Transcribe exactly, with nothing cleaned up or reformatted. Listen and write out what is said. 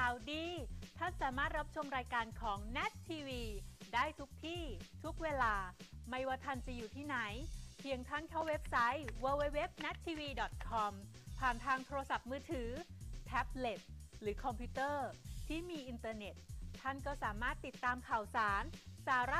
าวดีท่านสามารถรับชมรายการของ เน็ต ที วี ได้ทุกที่ทุกเวลาไม่ว่าท่านจะอยู่ที่ไหนเพียงท่านเข้าเว็บไซต์ ดับเบิลยู ดับเบิลยู ดับเบิลยู ดอท เน็ต ที วี ดอท คอม ผ่านทางโทรศัพท์มือถือแท็บเล็ตหรือคอมพิวเตอร์ที่มีอินเทอร์เน็ตท่านก็สามารถติดตามข่าวสารสาระ